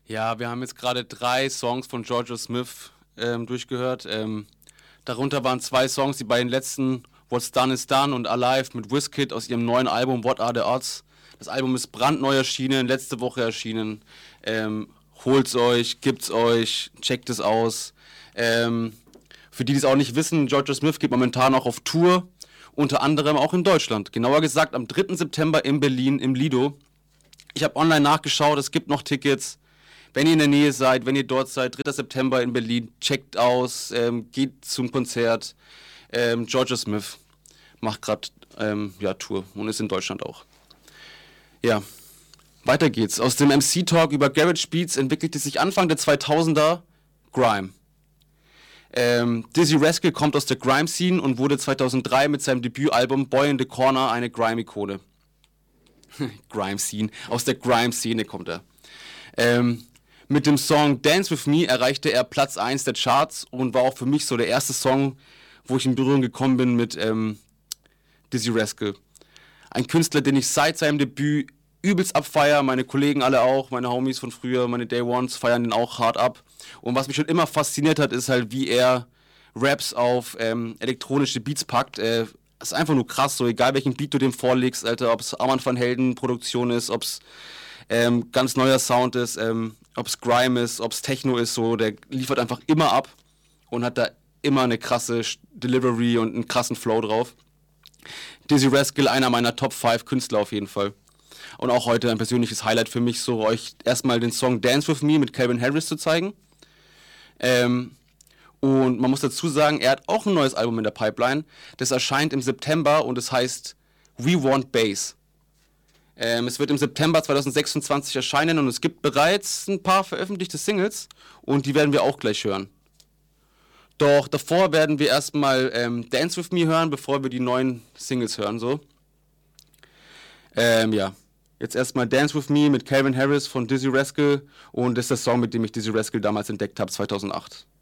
Ja, wir haben jetzt gerade 3 Songs von Georgia Smith durchgehört. Darunter waren 2 Songs, die beiden letzten, What's Done is Done und Alive mit Wizkid aus ihrem neuen Album What Are the Odds. Das Album ist brandneu erschienen, letzte Woche erschienen. Holt's euch, gibt's euch, checkt es aus. Für die es auch nicht wissen, Georgia Smith geht momentan auch auf Tour, unter anderem auch in Deutschland. Genauer gesagt am 3. September in Berlin im Lido. Ich habe online nachgeschaut, es gibt noch Tickets. Wenn ihr in der Nähe seid, wenn ihr dort seid, 3. September in Berlin, checkt aus, geht zum Konzert. Georgia Smith macht gerade Tour und ist in Deutschland auch. Ja, weiter geht's. Aus dem MC-Talk über Garage Beats entwickelte sich Anfang der 2000er Grime. Dizzy Rascal kommt aus der Grime-Scene und wurde 2003 mit seinem Debütalbum Boy in the Corner eine Grime-Ikone. Grime-Scene, aus der Grime-Szene kommt er. Mit dem Song Dance With Me erreichte er Platz 1 der Charts und war auch für mich so der erste Song, wo ich in Berührung gekommen bin mit Dizzy Rascal. Ein Künstler, den ich seit seinem Debüt übelst abfeier, meine Kollegen alle auch, meine Homies von früher, meine Day Ones feiern den auch hart ab. Und was mich schon immer fasziniert hat, ist halt, wie er Raps auf elektronische Beats packt. Ist einfach nur krass, so egal welchen Beat du dem vorlegst, Alter, ob es Armand van Helden Produktion ist, ob es ganz neuer Sound ist, ob es Grime ist, ob es Techno ist, so, der liefert einfach immer ab und hat da immer eine krasse Delivery und einen krassen Flow drauf. Dizzy Rascal, einer meiner Top 5 Künstler auf jeden Fall. Und auch heute ein persönliches Highlight für mich, so euch erstmal den Song Dance With Me mit Calvin Harris zu zeigen. Und man muss dazu sagen, er hat auch ein neues Album in der Pipeline. Das erscheint im September und es heißt We Want Bass. Es wird im September 2026 erscheinen und es gibt bereits ein paar veröffentlichte Singles und die werden wir auch gleich hören. Doch davor werden wir erstmal Dance With Me hören, bevor wir die neuen Singles hören. So. Jetzt erstmal Dance With Me mit Calvin Harris von Dizzy Rascal und das ist der Song, mit dem ich Dizzy Rascal damals entdeckt habe, 2008.